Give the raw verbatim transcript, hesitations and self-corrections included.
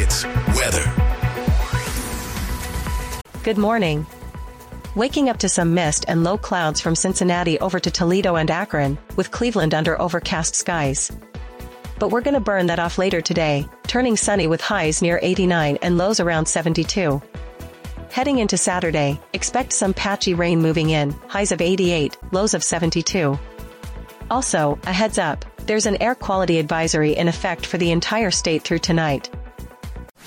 Sports weather. Good morning. Waking up to some mist and low clouds from Cincinnati over to Toledo and Akron, with Cleveland under overcast skies. But we're gonna burn that off later today, turning sunny with highs near eighty-nine and lows around seventy-two. Heading into Saturday, expect some patchy rain moving in, highs of eighty-eight, lows of seventy-two. Also, a heads up, there's an air quality advisory in effect for the entire state through tonight.